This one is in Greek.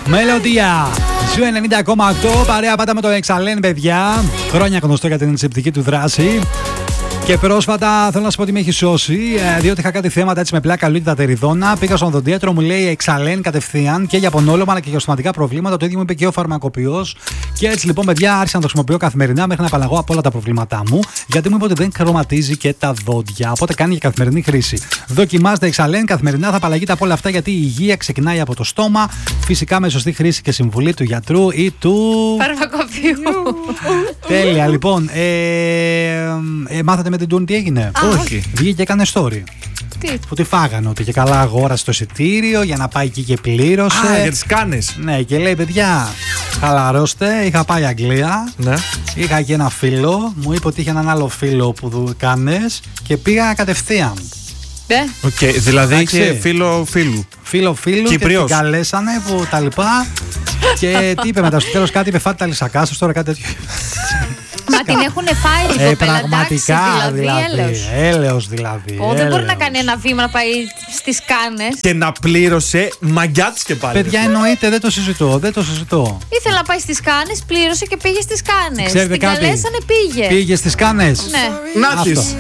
Μελωδία. Ζου 90,8. Παρέα πάντα με το Εξαλέν, παιδιά. Χρόνια γνωστό για την ανtisepτική του δράση. Και πρόσφατα θέλω να σου πω ότι με έχει σώσει, διότι είχα κάτι θέματα έτσι με πλάκα λούτη τα τεριδόνα. Πήγα στον οδοντίατρο, μου λέει Εξαλέν κατευθείαν και για πονόλωμα αλλά και για οστοματικά προβλήματα. Το ίδιο μου είπε και ο φαρμακοποιός. Και έτσι λοιπόν, παιδιά, άρχισα να το χρησιμοποιώ καθημερινά μέχρι να απαλλαγώ από όλα τα προβλήματά μου. Γιατί μου είπε ότι δεν χρωματίζει και τα δόντια. Οπότε κάνει για καθημερινή χρήση. Δοκιμάστε Εξαλέν, καθημερινά θα απαλλαγείτε από όλα αυτά γιατί η υγεία ξεκινάει από το στόμα. Φυσικά με σωστή χρήση και συμβουλή του γιατρού ή του φαρμακοποιού. Τέλεια, λοιπόν. Μάθατε με την Τούνη τι έγινε? Όχι. Βγήκε και έκανε story. Τι? Που τη φάγανε ότι και καλά αγόρασε το εισιτήριο για να πάει εκεί και πλήρωσε. Για τις κάνες. Ναι, και λέει παιδιά, χαλαρώστε. Είχα πάει Αγγλία. Ναι. Είχα και ένα φίλο. Μου είπε ότι είχε έναν άλλο φίλο που κάνες και πήγα κατευθείαν. Ναι. Okay, δηλαδή είχε φίλο φίλου. Φίλο φίλου Κυπριός. και την καλέσανε που τα λοιπά. Και τι είπε μετά στο τέλος? Κάτι είπε, φάτε τα λυσακά σας τώρα, κάτι τέτοιο. Μα την έχουν φάει την κοπέλα, Πραγματικά δηλαδή. Έλεος δηλαδή. Δεν μπορεί να κάνει ένα βήμα να πάει στις κάνες. Και να πλήρωσε μαγκιά της και πάλι. Παιδιά, εννοείται, δεν το συζητώ. Ήθελε να πάει στις κάνες, πλήρωσε και πήγε στις κάνες. Ξέρετε την κάτι? καλέσανε, πήγε. Πήγε στις κάνες. Ναι. Να της.